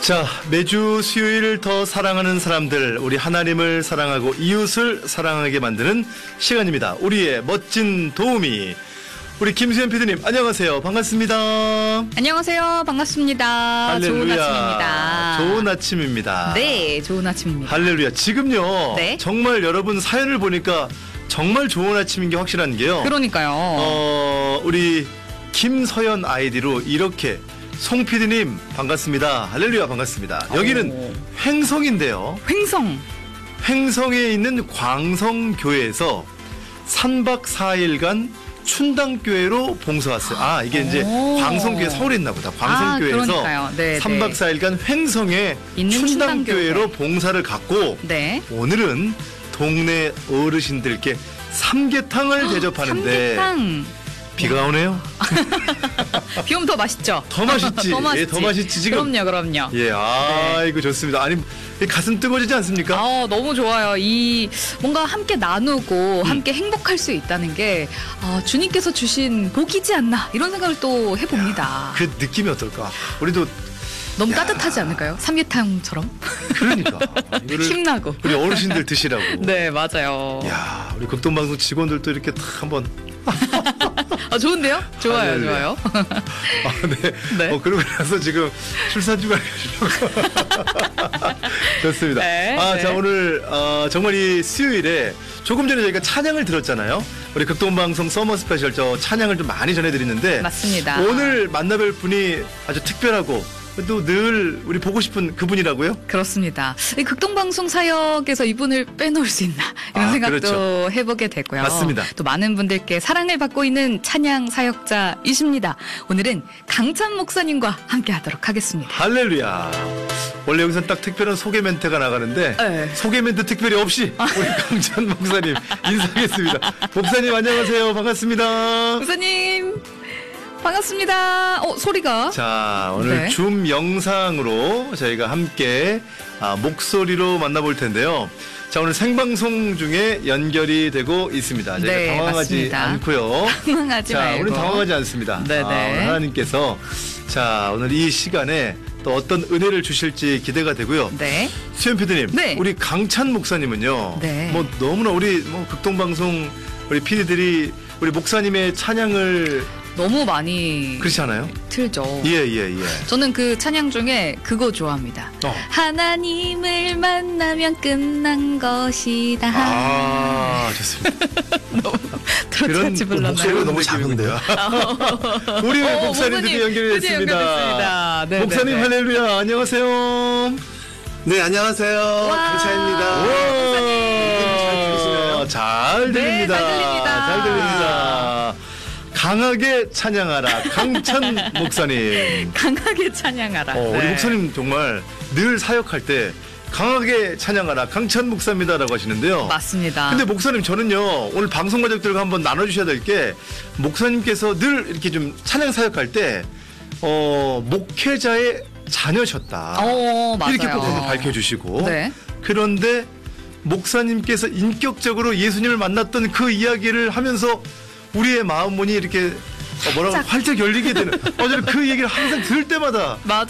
자, 매주 수요일 더 사랑하는 사람들, 우리 하나님을 사랑하고 이웃을 사랑하게 만드는 시간입니다. 우리의 멋진 도우미, 우리 김수현 PD님 안녕하세요. 반갑습니다. 안녕하세요. 반갑습니다. 할렐루야. 좋은 아침입니다. 좋은 아침입니다. 네, 좋은 아침입니다. 할렐루야. 지금요. 네. 정말 여러분 사연을 보니까 정말 좋은 아침인 게 확실한 게요. 그러니까요. 우리 김서연 아이디로 이렇게 송 PD님 반갑습니다. 할렐루야 반갑습니다. 여기는 횡성인데요. 횡성. 횡성에 있는 광성교회에서 3박 4일간 춘당교회로 봉사 왔어요. 아, 이게 이제 광성교회 서울에 있나 보다. 광성교회에서 그러니까요. 네, 3박 4일간 횡성에 있는 춘당교회로 춘당교회. 봉사를 갔고 네. 오늘은 동네 어르신들께 삼계탕을 대접하는데 삼계탕. 비가 오네요. 비 오면 더 맛있죠? 더 맛있지. 더 맛있지. 예, 더 맛있지 지금. 그럼요. 예, 아이고 좋습니다. 아니 가슴 뜨거워지지 않습니까? 너무 좋아요. 이 뭔가 함께 나누고 함께 행복할 수 있다는 게 주님께서 주신 복이지 않나 이런 생각을 또 해봅니다. 그 느낌이 어떨까? 우리도 너무 따뜻하지 않을까요? 삼계탕처럼 그러니까 이거를 힘나고 우리 어르신들 드시라고. 네, 맞아요. 야, 우리 극동방송 직원들도 이렇게 딱 한번. 좋은데요? 좋아요, 할렐루야. 좋아요. 네. 네. 그러고 나서 지금 출산주가 좋습니다. 네, 네. 자, 오늘 정말 이 수요일에 조금 전에 저희가 찬양을 들었잖아요. 우리 극동방송 서머 스페셜 저 찬양을 좀 많이 전해드리는데 맞습니다. 오늘 만나뵐 분이 아주 특별하고 또 늘 우리 보고 싶은 그분이라고요? 그렇습니다. 이 극동방송 사역에서 이분을 빼놓을 수 있나 이런 생각도 그렇죠. 해보게 되고요. 맞습니다. 또 많은 분들께 사랑을 받고 있는 찬양 사역자이십니다. 오늘은 강찬 목사님과 함께하도록 하겠습니다. 할렐루야. 원래 여기서 딱 특별한 소개 멘트가 나가는데 네. 소개 멘트 특별히 없이 우리 강찬 목사님 인사하겠습니다. 목사님 안녕하세요. 반갑습니다. 목사님 반갑습니다. 소리가. 자, 오늘 네. 줌 영상으로 저희가 함께 목소리로 만나볼 텐데요. 자, 오늘 생방송 중에 연결이 되고 있습니다. 저희가 네, 당황하지 맞습니다. 않고요. 당황하지 자, 말고. 우리 당황하지 않습니다. 네네. 오늘 하나님께서 자, 오늘 이 시간에 또 어떤 은혜를 주실지 기대가 되고요. 네. 수현 PD님, 네. 우리 강찬 목사님은요. 네. 뭐 너무나 우리 극동방송 우리 PD들이 우리 목사님의 찬양을 너무 많이 그렇지 않아요? 틀죠. 예. 저는 그 찬양 중에 그거 좋아합니다. 하나님을 만나면 끝난 것이다. 좋습니다. 너무 트로트같이 불렀나요? 목소리가 너무 작은데요. 우리 목사님들이 연결이 됐습니다. 연결됐습니다. 네, 목사님 네, 네. 할렐루야. 안녕하세요. 네, 안녕하세요. 강찬입니다. 목사님. 잘 들립니다. 네, 잘 들립니다. 잘 들립니다. 강하게 찬양하라. 강찬 목사님. 강하게 찬양하라. 우리 네. 목사님 정말 늘 사역할 때 강하게 찬양하라. 강찬 목사입니다라고 하시는데요. 맞습니다. 근데 목사님 저는요 오늘 방송 가족들과 한번 나눠주셔야 될 게 목사님께서 늘 이렇게 좀 찬양 사역할 때 목회자의 자녀셨다. 맞아요. 이렇게 꼭 한번 밝혀주시고 네. 그런데 목사님께서 인격적으로 예수님을 만났던 그 이야기를 하면서 우리의 마음 문이 이렇게 활짝 열리게 되는 저는 그 얘기를 항상 들을 때마다 맞아요.